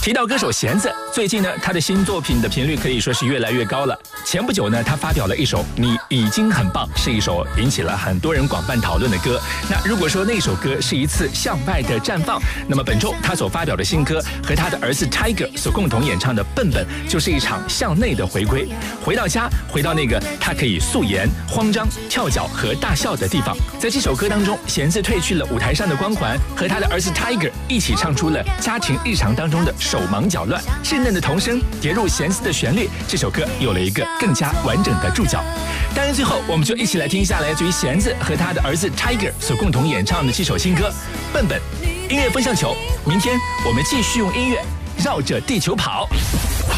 提到歌手弦子，最近呢，他的新作品的频率可以说是越来越高了。前不久呢，他发表了一首《你已经很棒》，是一首引起了很多人广泛讨论的歌。那如果说那首歌是一次向外的绽放，那么本周他所发表的新歌和他的儿子 Tiger 所共同演唱的《笨笨》，就是一场向内的回归。回到家，回到那个他可以素颜、慌张、跳脚和大笑的地方。在这首歌当中，弦子褪去了舞台上的光环，和他的儿子 Tiger 一起唱出了家庭日常当中的手忙脚乱，稚嫩的童声叠入弦子的旋律，这首歌有了一个更加完整的注脚。当然，最后我们就一起来听一下来自于弦子和他的儿子 Tiger 所共同演唱的这首新歌《笨笨》。音乐风向球，明天我们继续用音乐绕着地球跑。